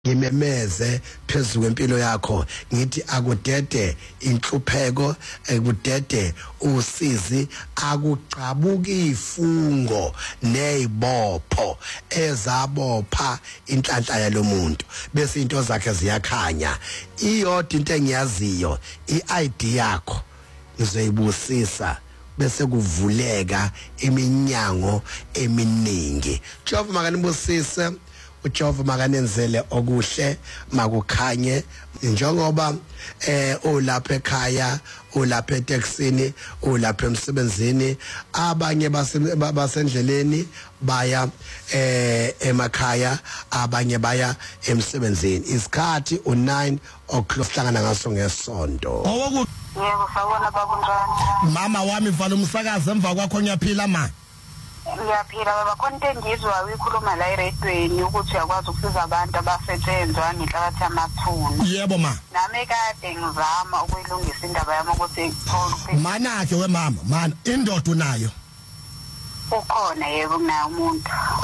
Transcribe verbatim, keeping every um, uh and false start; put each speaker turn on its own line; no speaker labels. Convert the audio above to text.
ngimemeze phezulu kwempilo yakho ngithi akudede inhlupheko akudede usizi akuqhabuka ifungo nezibopho ezabopha inhlanhla yalomuntu bese into zakhe ziyakhanya iyodwa into engiyaziyo I D yakho ngizoyibusisa bese kuvuleka iminyango eminingi Jehova makanibusise uJehova makanenzele okuhle makukhanye njengoba eh olapha ekhaya olapha eTexini olapha emsebenzini abanye basendleleni baya eh emakhaya abanye baya emsebenzini isikhathi u nine o'clock hlangana ngaso ngesonto
yebo sawona bakunjani
mama wami vala umsakazo emva kwakho ngiyaphila ma
Ngiyaphila baba konke engizwa uyikhuluma la eradweni ukuthi uyakwazi ukusiza abantu abasetshenzwa ngenhlabathi yamathuna.
Yebo ma.
Nami kade ngizama ukuyilungisa indaba yami ukuthi ngithole.
Mana ke we mama, mana indoda unayo.
Ukhona yebo kunayo umuntu.